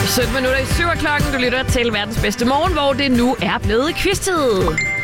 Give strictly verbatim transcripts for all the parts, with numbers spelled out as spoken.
sytten minutter i syv klokken. Du lytter til verdens bedste morgen, hvor det nu er blevet quiz-tid.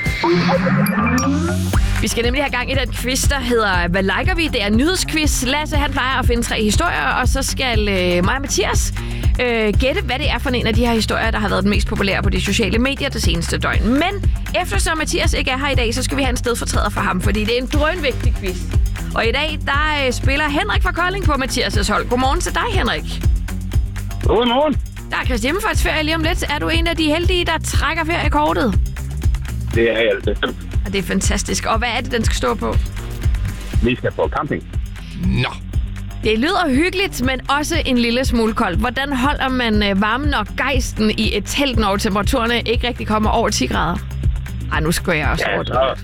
Vi skal nemlig have gang i den quiz, der hedder Hvad liker vi? Det er en nyhedsquiz. Lasse, han plejer at finde tre historier, og så skal øh, mig og Mathias øh, gætte, hvad det er for en af de her historier, der har været den mest populære på de sociale medier det seneste døgn. Men eftersom Mathias ikke er her i dag, så skal vi have en stedfortræder for ham, fordi det er en drønvigtig quiz. Og i dag, der øh, spiller Henrik fra Kolding på Mathias' hold. Godmorgen til dig, Henrik. Godmorgen. Der er Kristi Himmelfartsferie lige om lidt. Er du en af de heldige, der trækker feriekortet? Det er jeg altid. Og det er fantastisk. Og hvad er det, den skal stå på? Vi skal på camping. Nå. Det lyder hyggeligt, men også en lille smule koldt. Hvordan holder man varmen og gejsten i et telt, når temperaturerne ikke rigtig kommer over ti grader? Ej, nu skal jeg også Ja, over så...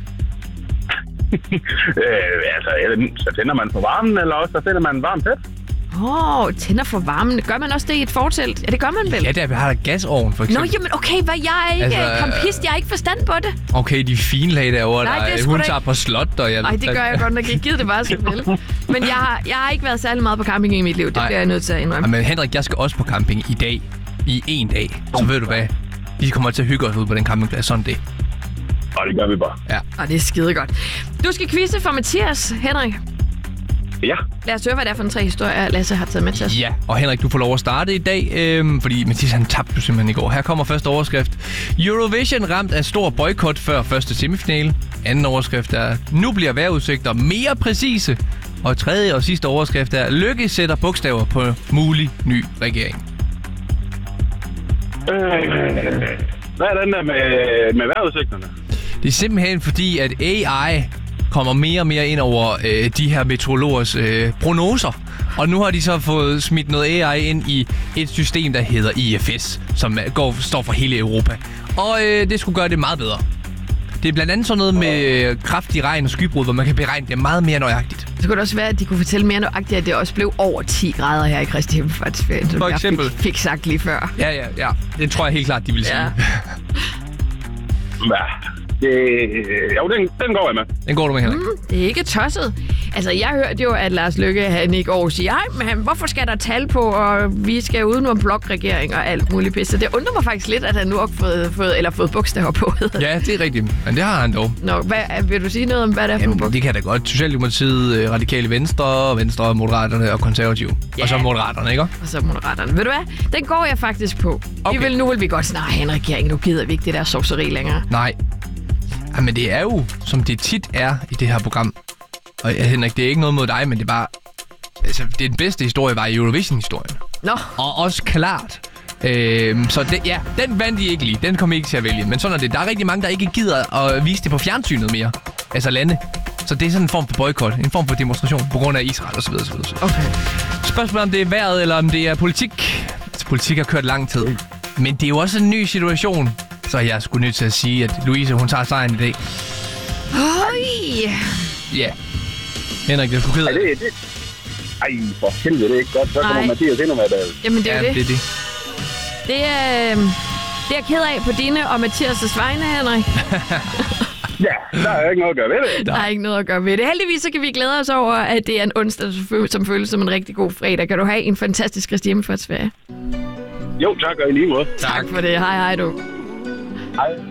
øh, altså, så tænder man på varmen, eller også så tænder man en varm tæt. Åh, oh, tænder for varmen. Gør man også det i et fortelt? Ja, det gør man vel? Ja, der har der gasovn, for eksempel. Nå, jamen okay, hvad? Jeg er ikke altså, campist. Jeg har ikke forstand på det. Okay, de fine lag derovre, Nej, der det hun ikke... tager på slot, og jeg... Nej, det gør jeg godt nok ikke. Givet det bare sådan vel. Men jeg har, jeg har ikke været særlig meget på camping i mit liv. Det Nej. bliver jeg nødt til at indrømme. Men Henrik, jeg skal også på camping i dag. I en dag. Så ved du hvad? Vi kommer til at hygge os ud på den campingplads. Sådan det. Og det gør vi bare. Ja. Og det er skide godt. Du skal quizze for Mathias, Henrik. Ja. Lad os høre, hvad det er for en tre historier, Lasse har taget med til os. Ja, og Henrik, du får lov at starte i dag, øhm, fordi Mathias han tabte du simpelthen i går. Her kommer første overskrift. Eurovision ramt af stor boykot før første semifinale. Anden overskrift er, nu bliver vejrudsigter mere præcise. Og tredje og sidste overskrift er, Løkke sætter bogstaver på mulig ny regering. Øh, hvad er den der med, med vejrudsigterne? Det er simpelthen fordi, at A I kommer mere og mere ind over øh, de her meteorologers øh, prognoser. Og nu har de så fået smidt noget A I ind i et system, der hedder I F S, som går, står for hele Europa. Og øh, det skulle gøre det meget bedre. Det er blandt andet sådan noget med kraftig regn og skybrud, hvor man kan beregne det meget mere nøjagtigt. Så kunne det også være, at de kunne fortælle mere nøjagtigt, at det også blev over ti grader her i Kristi Himmelfartsferien, som for jeg eksempel. Fik, fik sagt lige før. Ja, ja, ja. Det tror jeg helt klart, de vil sige. Ja. Ja. Det, jo, den, den går jeg med. Den går du med, Henrik. Mm, det er ikke tosset. Altså, jeg hørte jo, at Lars Løkke, han ikke år siger, ej, men han, hvorfor skal der tal på, og vi skal uden om blokregering og alt muligt pisse. Det undrer mig faktisk lidt, at han nu har fået, fået, eller fået bogstaver på. Ja, det er rigtigt. Men det har han dog. Nå, hvad, vil du sige noget om, hvad det er for Jamen, nogle det kan da godt. Socialdemokratiet, Radikale Venstre, Venstre, Moderaterne og Konservative. Ja. Og så Moderaterne, ikke? Og så Moderaterne. Ved du hvad? Den går jeg faktisk på. Okay. Vi vil, nu vil vi godt snart have en regering. Nu gider vi ikke det der sovseri længere. Nej. Jamen, det er jo, som det tit er i det her program. Og Henrik, det er ikke noget mod dig, men det er bare... Altså, det er den bedste historie, var Eurovision-historien. Nå. Og også klart. Øhm, så det, ja, den vandt de ikke lige. Den kom ikke til at vælge. Men sådan er det. Der er rigtig mange, der ikke gider at vise det på fjernsynet mere. Altså lande. Så det er sådan en form for boykot. En form for demonstration på grund af Israel osv. osv. Okay. Spørgsmålet om det er vejret, eller om det er politik. Altså, politik har kørt lang tid. Men det er jo også en ny situation. Så jeg er sgu nødt til at sige, at Louise, hun tager sejren i dag. Oj. Ja. Henrik, det er sgu ked af det. det. Ej, for helvede, det er ikke godt. Så kommer Mathias endnu med det. Jamen, det er ja, det. det er det. Det er, det er jeg ked af på dine og Mathias' vegne, Henrik. Ja, der er ikke noget at gøre ved det. Der er ikke noget at gøre ved det. Heldigvis så kan vi glæde os over, at det er en onsdag, som føles som en rigtig god fredag. Kan du have en fantastisk Kristi Himmelfartsferie? Jo, tak og i lige måde. Tak for det. Hej, hej du. Hej.